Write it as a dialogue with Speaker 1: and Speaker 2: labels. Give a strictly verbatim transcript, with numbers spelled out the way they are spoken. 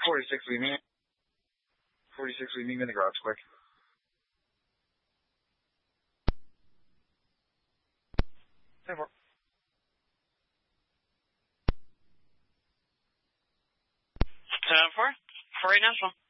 Speaker 1: forty-six, we meet. forty-six, we meet me in the garage quick. ten four.
Speaker 2: ten four. For right now,